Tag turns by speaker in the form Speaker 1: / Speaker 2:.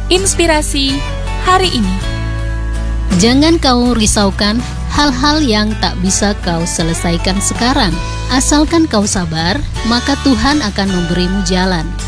Speaker 1: Inspirasi hari ini.
Speaker 2: Jangan kau risaukan hal-hal yang tak bisa kau selesaikan sekarang. Asalkan kau sabar, maka Tuhan akan memberimu jalan.